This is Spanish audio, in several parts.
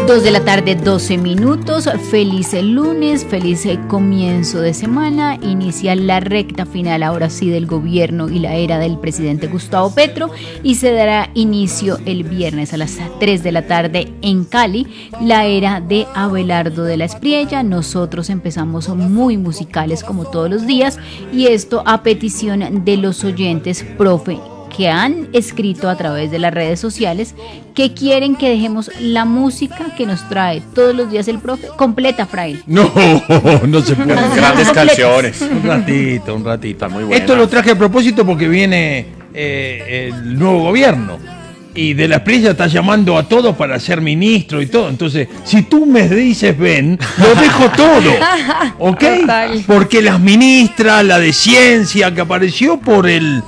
2 de la tarde, 12 minutos. Feliz lunes, feliz comienzo de semana. Inicia la recta final, ahora sí, del gobierno y la era del presidente Gustavo Petro. Y se dará inicio el viernes a las 3 de la tarde en Cali, la era de Abelardo de la Espriella. Nosotros empezamos muy musicales como todos los días. Y esto a petición de los oyentes, profe, que han escrito a través de las redes sociales que quieren que dejemos la música que nos trae todos los días el profe completa, Fraile. No se puede. Grandes canciones. Un ratito. Está muy buena. Esto lo traje a propósito porque viene el nuevo gobierno y de la Espriella está llamando a todos para ser ministro y todo. Entonces, si tú me dices ven, lo dejo todo, ¿ok? Total. Porque las ministras, la de ciencia que apareció por el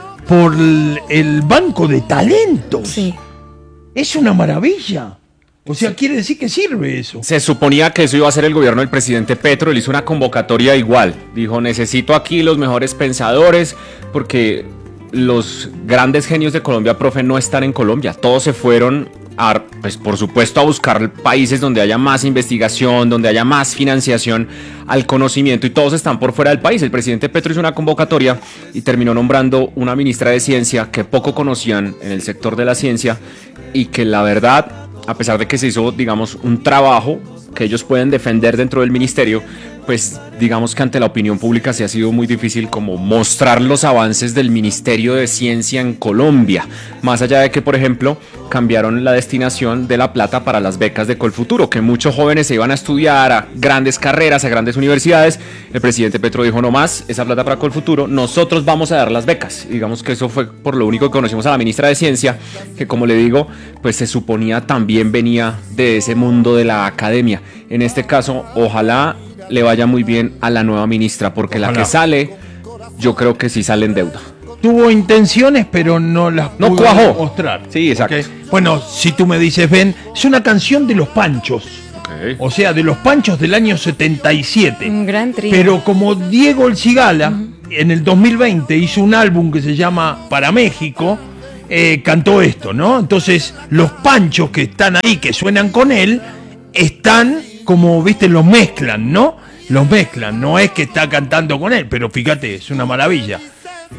banco de talentos. Sí. Es una maravilla. O sea, quiere decir que sirve eso. Se suponía que eso iba a ser el gobierno del presidente Petro. Él hizo una convocatoria igual. Dijo, necesito aquí los mejores pensadores porque los grandes genios de Colombia, profe, no están en Colombia. Todos se fueron pues por supuesto a buscar países donde haya más investigación, donde haya más financiación al conocimiento, y todos están por fuera del país. El presidente Petro hizo una convocatoria y terminó nombrando una ministra de ciencia que poco conocían en el sector de la ciencia y que la verdad, a pesar de que se hizo, digamos, un trabajo que ellos pueden defender dentro del ministerio, pues digamos que ante la opinión pública sí ha sido muy difícil como mostrar los avances del Ministerio de Ciencia en Colombia, más allá de que, por ejemplo, cambiaron la destinación de la plata para las becas de Colfuturo, que muchos jóvenes se iban a estudiar a grandes carreras, a grandes universidades. El presidente Petro dijo, no más, esa plata para Colfuturo, nosotros vamos a dar las becas. Y digamos que eso fue por lo único que conocimos a la ministra de Ciencia, que como le digo, pues se suponía también venía de ese mundo de la academia. En este caso, ojalá le vaya muy bien a la nueva ministra, porque Ojalá. la que sale, yo creo que sí sale en deuda. Tuvo intenciones, pero no las No pudo cuajó. mostrar. Sí, exacto. ¿Ok? Bueno, si tú me dices, ven, es una canción de Los Panchos. Okay. O sea, de Los Panchos del año 77. Un gran trío. Pero como Diego El Cigala, en el 2020 hizo un álbum que se llama Para México, cantó esto, ¿no? Entonces, los Panchos que están ahí, que suenan con él, están como, viste, los mezclan, ¿no? Los mezclan, no es que está cantando con él, pero fíjate, es una maravilla.